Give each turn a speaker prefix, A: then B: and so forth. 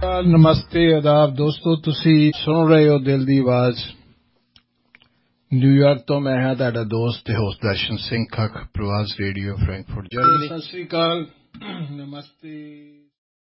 A: नमस्ते आदाब दोस्तों ਤੁਸੀਂ ਸੁਣ ਰਹੇ ਹੋ ਦਿਲ ਦੀ ਆਵਾਜ਼ ਨਿਊਯਾਰਕ ਤੋਂ ਮੈਂ ਹਾਂ ਤੁਹਾਡਾ ਦੋਸਤ ਤੇ ਹੋਸਟ ਦਰਸ਼ਨ ਸਿੰਘ ਖੱਖ ਪ੍ਰਵਾਸ radio Frankfurt Germany Sat Sri ਅਕਾਲ ਨਮਸਤੇ